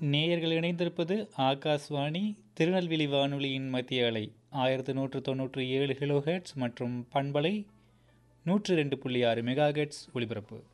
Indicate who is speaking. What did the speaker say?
Speaker 1: நேயர்கள் இணைந்திருப்பது ஆகாஷ்வாணி திருநெல்வேலி வானொலியின் மத்திய அலை 1197 கிலோஹெர்ட்ஸ் மற்றும் பண்பலை 102.6 மெகாஹெர்ட்ஸ் ஒலிபரப்பு.